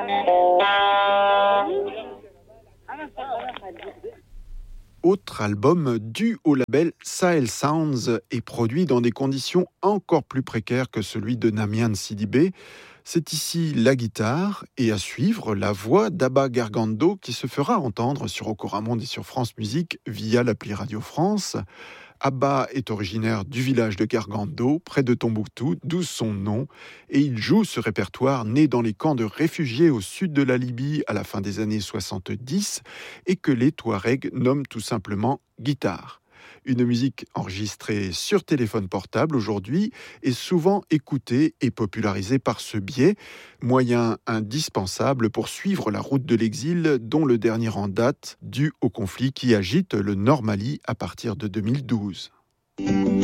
Autre album dû au label Sahel Sounds et produit dans des conditions encore plus précaires que celui de Namian Sidibé. C'est ici la guitare et à suivre la voix d'Abba Gargando qui se fera entendre sur Okoramonde et sur France Musique via l'appli Radio France. Abba est originaire du village de Gargando, près de Tombouctou, d'où son nom, et il joue ce répertoire né dans les camps de réfugiés au sud de la Libye à la fin des années 70 et que les Touaregs nomment tout simplement guitare. Une musique enregistrée sur téléphone portable aujourd'hui est souvent écoutée et popularisée par ce biais, moyen indispensable pour suivre la route de l'exil dont le dernier en date, dû au conflit qui agite le Nord Mali à partir de 2012.